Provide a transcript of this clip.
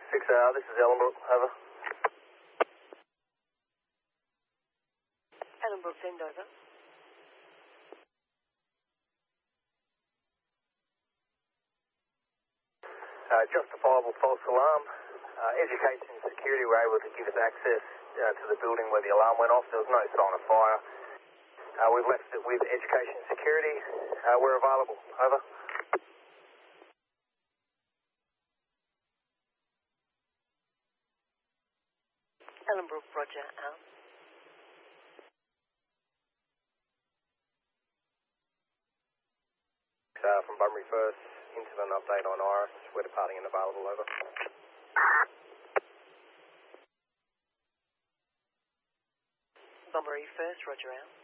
6R, this is Ellenbrook, over. Ellenbrook, send over. Justifiable false alarm. Education and security were able to give us access to the building where the alarm went off. There was no sign of fire. We've left it with education and security. We're available. Over. Ellenbrook, roger, out. From Bunbury First, incident update on Iris. We're departing and available, over. Bunbury First, roger, out.